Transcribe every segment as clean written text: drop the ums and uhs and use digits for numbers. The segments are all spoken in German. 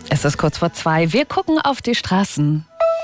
Es ist kurz vor 2. Wir gucken auf die Straßen.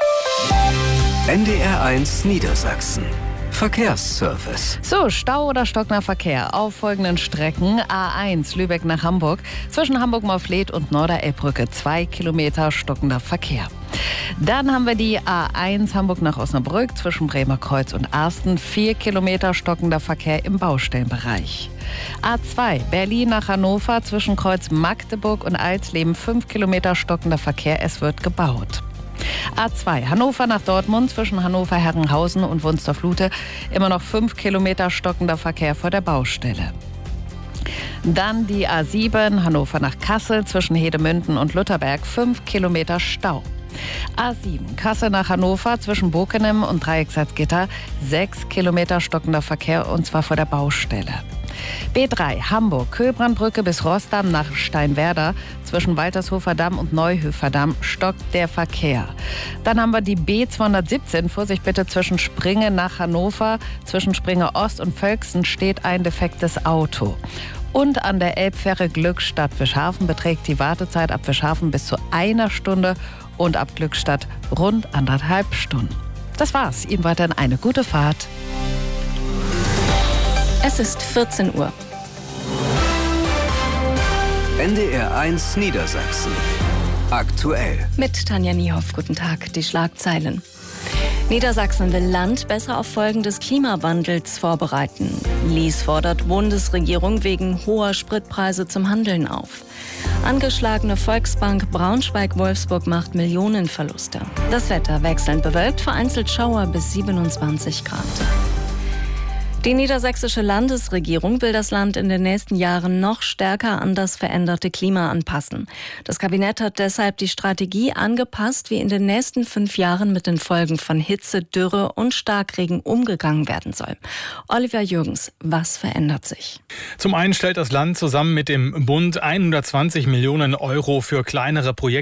NDR1 Niedersachsen. Verkehrsservice. So, Stau oder stockender Verkehr auf folgenden Strecken. A1 Lübeck nach Hamburg. Zwischen Hamburg-Morfleet und Norderelbbrücke 2 Kilometer stockender Verkehr. Dann haben wir die A1 Hamburg nach Osnabrück zwischen Bremerkreuz und Arsten. 4 Kilometer stockender Verkehr im Baustellenbereich. A2 Berlin nach Hannover zwischen Kreuz Magdeburg und Alsleben. 5 Kilometer stockender Verkehr. Es wird gebaut. A2 Hannover nach Dortmund zwischen Hannover-Herrenhausen und Wunstorf-Lute. Immer noch 5 Kilometer stockender Verkehr vor der Baustelle. Dann die A7 Hannover nach Kassel zwischen Hedemünden und Lutherberg. 5 Kilometer Stau. A7 Kassel nach Hannover zwischen Bokenem und Dreiecksalzgitter. 6 Kilometer stockender Verkehr und zwar vor der Baustelle. B3 Hamburg Köhlbrandbrücke bis Roßdamm nach Steinwerder. Zwischen Waltershofer Damm und Neuhöfer Damm stockt der Verkehr. Dann haben wir die B217. Vorsicht bitte zwischen Springe nach Hannover. Zwischen Springe Ost und Völksen steht ein defektes Auto. Und an der Elbfähre Glückstadt-Wischhafen beträgt die Wartezeit ab Wischhafen bis zu 1 Stunde und ab Glückstadt rund 1,5 Stunden. Das war's. Ihnen weiterhin eine gute Fahrt. Es ist 14 Uhr. NDR1 Niedersachsen. Aktuell. Mit Tanja Niehoff. Guten Tag. Die Schlagzeilen. Niedersachsen will Land besser auf Folgen des Klimawandels vorbereiten. Lies fordert Bundesregierung wegen hoher Spritpreise zum Handeln auf. Angeschlagene Volksbank Braunschweig-Wolfsburg macht Millionenverluste. Das Wetter wechselnd bewölkt, vereinzelt Schauer bis 27 Grad. Die niedersächsische Landesregierung will das Land in den nächsten Jahren noch stärker an das veränderte Klima anpassen. Das Kabinett hat deshalb die Strategie angepasst, wie in den nächsten 5 Jahren mit den Folgen von Hitze, Dürre und Starkregen umgegangen werden soll. Oliver Jürgens, was verändert sich? Zum einen stellt das Land zusammen mit dem Bund 120 Millionen Euro für kleinere Projekte